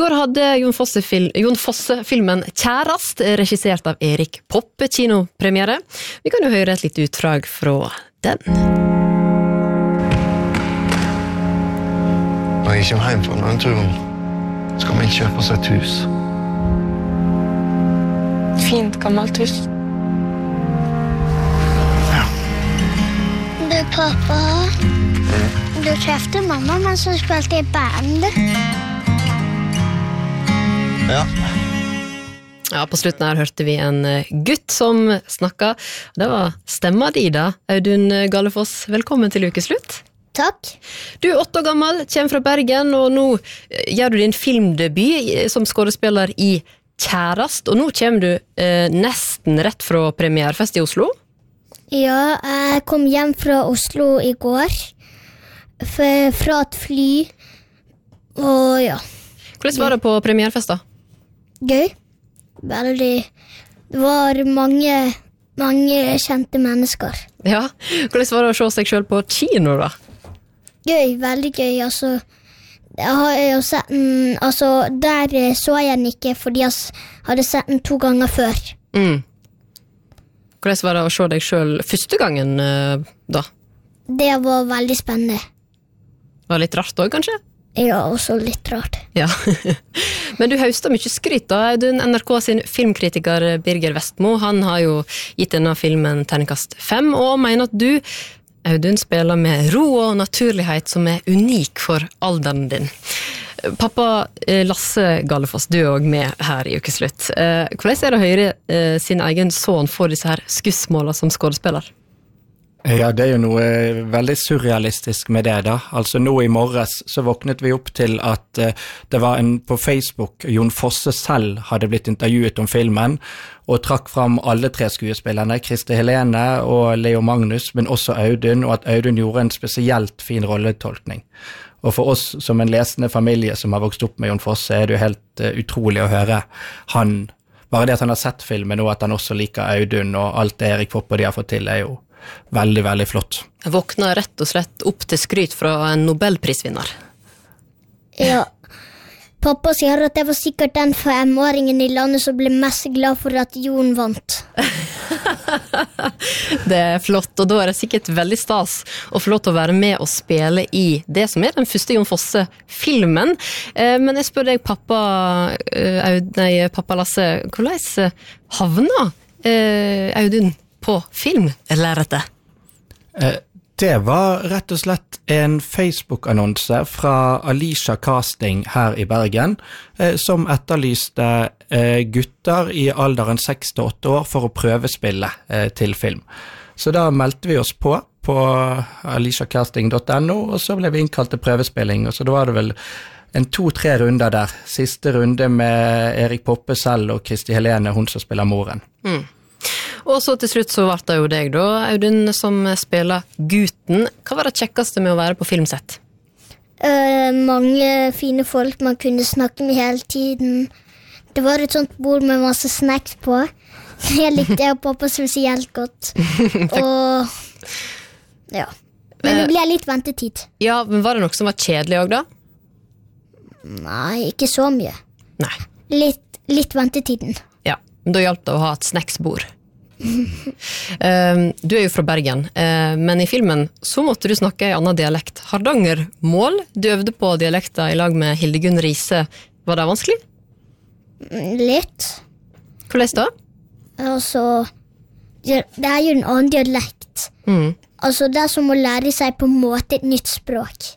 går hadde Jon Fosse-filmen Kjærast, regissert av Erik Poppe, kinopremiere. Vi kan jo høre et litt utdrag fra den. Når jeg kommer hjem fra denne turen, skal vi kjøpe oss et hus. Fint, gammelt hus. Ja. Du, pappa, du trefte mamma mens hun spilte i band. Ja. Ja, på slutten her hørte vi en gutt som snakket. Det var stemma di da, Audun Gallefoss. Velkommen til ukeslutt. Takk. Du er 8 år gammel, kommer fra Bergen, og nå gjør du din filmdebut som skådespiller i Kjærast, og nå kommer du nesten rett fra premierefest i Oslo. Ja, jeg kom hjem fra Oslo i går, fra et fly, og ja. Hvordan var det på premierefest da? Gøy. Veldig. Det var mange kjente mennesker. Ja, hvordan var det å se seg selv på kino da? Gøy, veldig gøy. Altså, jeg har jo sett den, altså, der så jeg den ikke, fordi jeg hadde sett den 2 ganger før. Hvordan var det å se deg selv første gangen da? Det var veldig spennende. Var det litt rart også, kanskje? Ja, også litt rart. Ja, men du høster mye skryt da, Audun. NRK sin filmkritiker Birger Vestmo, han har jo gitt denne filmen terningkast 5, og mener at du, Audun, spiller med ro og naturlighet som er unik for alderen din. Pappa Lasse Gallefoss, du er også med her i ukeslutt. Hvordan er det å høre sin egen son få disse her skussmålene som skådespiller? Ja, det er jo noe veldig surrealistisk med det da. Altså nå i morges så våknet vi opp til at det var en på Facebook, Jon Fosse selv hadde blitt intervjuet om filmen, og trakk fram alle 3 skuespillerne, Kristi Helene og Leo Magnus, men også Audun, og at Audun gjorde en spesielt fin rolletolkning. Og for oss som en lesende familie som har vokst opp med Jon Fosse, er det jo helt utrolig å høre han, bare det at han har sett filmen, og at han også liker Audun, og alt det Erik Poppe de har fått til er jo veldig, veldig flott. Jeg våkner rett og slett opp til skryt fra en Nobelprisvinner. Ja. Pappa sier at jeg var sikkert den 5-åringen i landet som ble mest glad for at Jon vant. Det er flott, og da er det sikkert veldig stas å få lov til å være med og spille i det som er den første Jon Fosse-filmen. Men jeg spør deg, pappa Lasse, hvordan havna Audun på filmlerretet? Det var rett og slett en Facebook-annonse fra Alicia Casting her i Bergen, som etterlyste gutter i alderen 6-8 år for å prøvespille til film. Så da meldte vi oss på aliciacasting.no, og så ble vi innkalt til prøvespilling, og så da var det vel en 2-3 runder der. Siste runde med Erik Poppe selv og Kristi Helene, hun som spiller moren. Og så til slutt så var det jo deg da, Audun, som spiller gutten. Hva var det kjekkeste med å være på filmsett? Mange fine folk man kunne snakke med hele tiden. Det var et sånt bord med masse snacks på. Jeg likte det og pappa spesielt godt. Og ja. Men det ble litt ventetid. Ja, men var det noe som var kjedelig også da? Nei, ikke så mye. Nei. Litt ventetiden. Ja, men da hjalp det å ha et snacksbord. Du er jo fra Bergen, men i filmen så måtte du snakke i annen dialekt. Hardangermål. Du øvde på dialekta i lag med Hildegunn Riise. Var det vanskelig? Litt. Hvordan da? Altså, det er jo en annen dialekt. Altså, det er som å lære seg på en måte et nytt språk.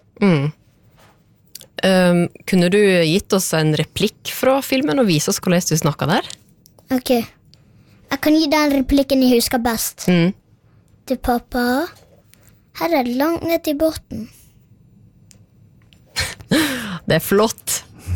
Kunne du gitt oss en replikk fra filmen og vise oss hvordan du snakket der? Ok. Jeg kan gi den replikken jeg husker best. Til pappa. Her er det langt ned til båten. Det er flott.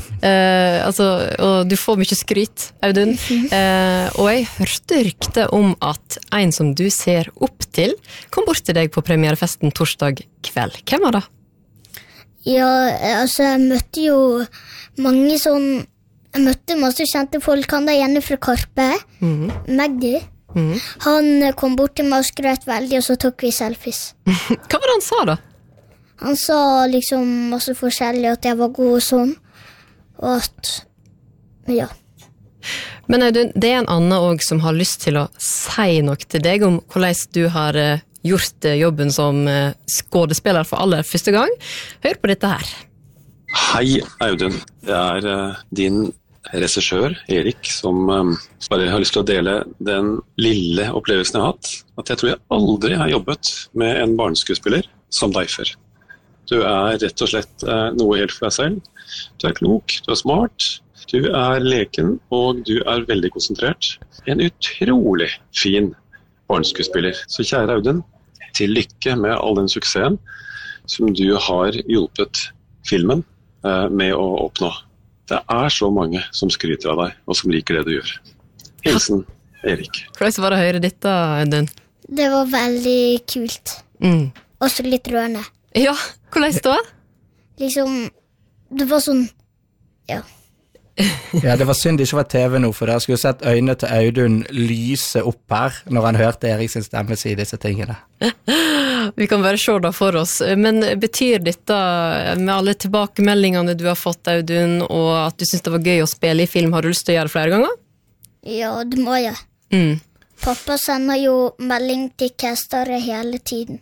Og du får mye skryt, Audun. Og jeg hørte rykte om at en som du ser opp til kom bort til deg på premierefesten torsdag kveld. Hvem var det? Ja, altså jeg møtte jo mange sånn. Jeg møtte masse kjente folk. Han der gjerne fra Karpe, Magdi. Han kom bort til meg og skrøt veldig, og så tok vi selfies. Hva var det han sa da? Han sa liksom masse forskjellig, at jeg var god og sånn. Og at, ja. Men Audun, det en annen også som har lyst til å si noe til deg om hvordan du har gjort jobben som skådespiller for aller første gang. Hør på dette her. Hei, Audun. Jeg din regissør, Erik, som bare har lyst til å dele den lille opplevelsen jeg har hatt. At jeg tror jeg aldri har jobbet med en barneskuespiller som deg før. Du rett og slett noe helt for deg selv. Du klok, du smart, du leken, og du veldig konsentrert. En utrolig fin barneskuespiller. Så kjære Audun, til lykke med all den suksessen som du har hjulpet filmen med å oppnå. Det så mange som skryter av deg, og som liker det du gjør. Hilsen, Erik. Hvordan var det å høre dette, Audun? Det var veldig kult. Også litt rørende. Ja, hvordan da? Liksom, det var sånn, ja. Ja, det var synd det ikke var TV nå, for jeg skulle sett øynene til Audun lyse opp her, når han hørte Eriks stemme si disse tingene. Vi kan bare se det for oss, men betyr dette, med alle tilbakemeldingene du har fått, Audun, og at du synes det var gøy å spille i film, har du lyst til å gjøre det flere ganger? Ja, det må jeg. Pappa sender jo melding til castere hele tiden.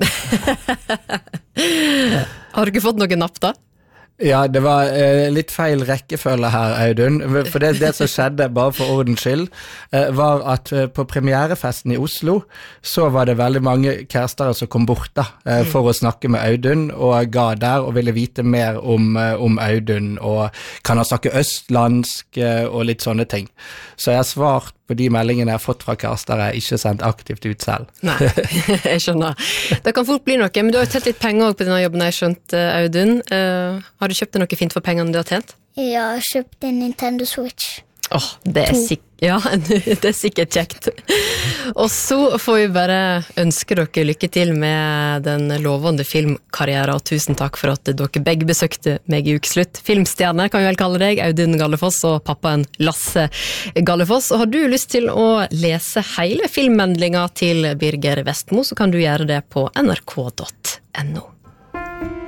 Har du ikke fått noen napp da? Ja, det var litt feil rekkefølge her, Audun, for det som skjedde, bare for ordens skyld, var at på premierefesten i Oslo, så var det veldig mange kærestere som kom bort da, for å snakke med Audun, og ga der, og ville vite mer om Audun, og kan han snakke østlandsk, og litt sånne ting. Så jeg har svart på de meldingene jeg har fått fra kærestere, ikke sendt aktivt ut selv. Nei, jeg skjønner. Det kan fort bli noe, men du har jo tett litt penger også på denne jobben, jeg har skjønt, Audun. Har du kjøpt noe fint for pengene du har tjent? Jeg har kjøpt en Nintendo Switch. Det det sikkert kjekt. Og så får vi bare ønske dere lykke til med den lovende filmkarrieren, og tusen takk for at dere begge besøkte meg i ukeslutt. Filmstjerne kan vi vel kalle deg, Audun Gallefoss og pappaen Lasse Gallefoss. Og har du lyst til å lese hele filmmeldinga til Birger Vestmo, så kan du gjøre det på nrk.no.